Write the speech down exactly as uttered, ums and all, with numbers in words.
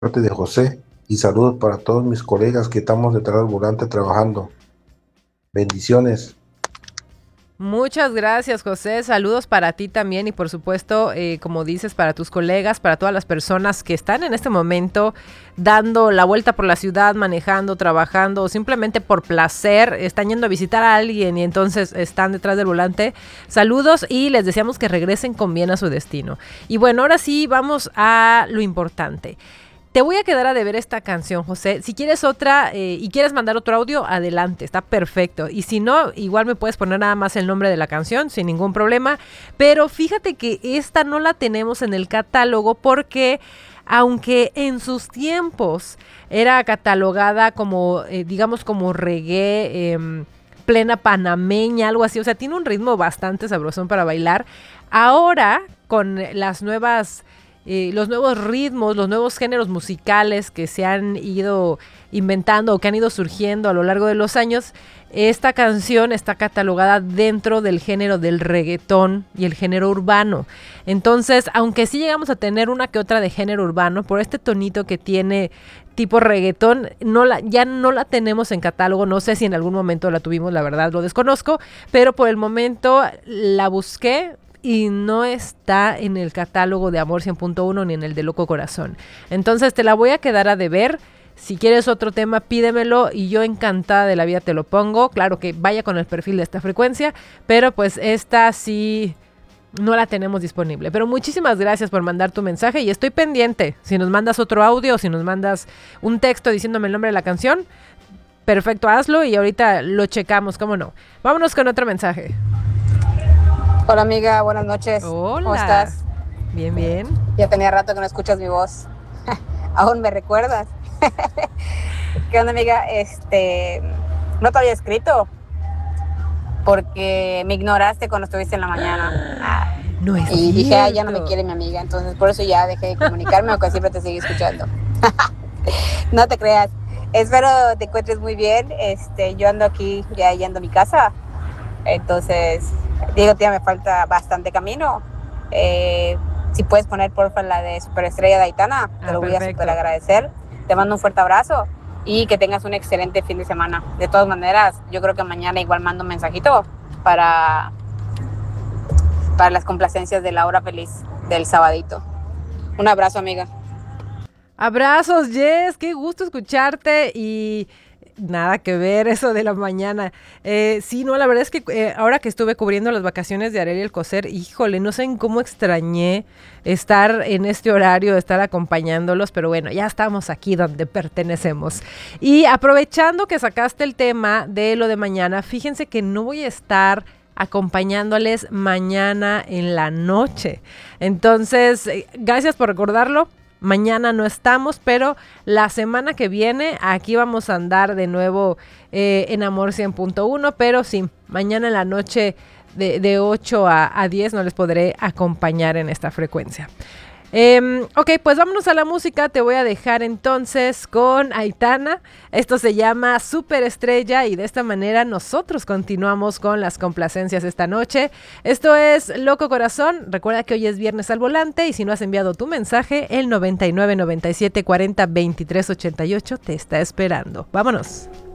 Parte de José y saludos para todos mis colegas que estamos detrás del volante trabajando. Bendiciones. Muchas gracias, José. Saludos para ti también y por supuesto, eh, como dices, para tus colegas, para todas las personas que están en este momento dando la vuelta por la ciudad, manejando, trabajando o simplemente por placer, están yendo a visitar a alguien y entonces están detrás del volante. Saludos y les deseamos que regresen con bien a su destino. Y bueno, ahora sí vamos a lo importante. Te voy a quedar a deber esta canción, José. Si quieres otra eh, y quieres mandar otro audio, adelante, está perfecto. Y si no, igual me puedes poner nada más el nombre de la canción, sin ningún problema. Pero fíjate que esta no la tenemos en el catálogo porque, aunque en sus tiempos era catalogada como, eh, digamos, como reggae, eh, plena panameña, algo así. O sea, tiene un ritmo bastante sabrosón para bailar. Ahora, con las nuevas... Eh, los nuevos ritmos, los nuevos géneros musicales que se han ido inventando o que han ido surgiendo a lo largo de los años, esta canción está catalogada dentro del género del reggaetón y el género urbano. Entonces, aunque sí llegamos a tener una que otra de género urbano, por este tonito que tiene tipo reggaetón, no la, ya no la tenemos en catálogo. No sé si en algún momento la tuvimos, la verdad lo desconozco, pero por el momento la busqué y no está en el catálogo de Amor cien punto uno ni en el de Loco Corazón. Entonces te la voy a quedar a deber. Si quieres otro tema, pídemelo y yo encantada de la vida te lo pongo. Claro que vaya con el perfil de esta frecuencia, pero pues esta sí no la tenemos disponible. Pero muchísimas gracias por mandar tu mensaje y estoy pendiente. Si nos mandas otro audio o si nos mandas un texto diciéndome el nombre de la canción, perfecto, hazlo y ahorita lo checamos, cómo no. Vámonos con otro mensaje. Hola amiga, buenas noches. Hola. ¿Cómo estás? Bien, bien. Ya tenía rato que no escuchas mi voz. ¿Aún me recuerdas? ¿Qué onda amiga? Este, no te había escrito porque me ignoraste cuando estuviste en la mañana. Ah, no es y cierto. dije, ah, ya no me quiere mi amiga, entonces por eso ya dejé de comunicarme, aunque siempre te seguí escuchando. No te creas. Espero te encuentres muy bien. Este, yo ando aquí ya yendo a mi casa. Entonces, digo, tía, me falta bastante camino. Eh, si puedes poner porfa la de Superestrella de Aitana, te Ah, lo voy perfecto. a super agradecer. Te mando un fuerte abrazo y que tengas un excelente fin de semana. De todas maneras, yo creo que mañana igual mando un mensajito para, para las complacencias de la hora feliz del sabadito. Un abrazo, amiga. Abrazos, Jess, qué gusto escucharte y nada que ver eso de la mañana. Eh, sí, no, la verdad es que eh, ahora que estuve cubriendo las vacaciones de Arely Alcocer, híjole, no sé en cómo extrañé estar en este horario, estar acompañándolos, pero bueno, ya estamos aquí donde pertenecemos. Y aprovechando que sacaste el tema de lo de mañana, fíjense que no voy a estar acompañándoles mañana en la noche. Entonces, eh, gracias por recordarlo. Mañana no estamos, pero la semana que viene aquí vamos a andar de nuevo eh, en Amor cien punto uno, pero sí, mañana en la noche de, de ocho a diez no les podré acompañar en esta frecuencia. Eh, ok, pues vámonos a la música. Te voy a dejar entonces con Aitana. Esto se llama Superestrella y de esta manera nosotros continuamos con las complacencias esta noche. Esto es Loco Corazón. Recuerda que hoy es viernes al volante y si no has enviado tu mensaje, el noventa y nueve, noventa y siete, cuarenta, veintitrés, ochenta y ocho te está esperando. Vámonos.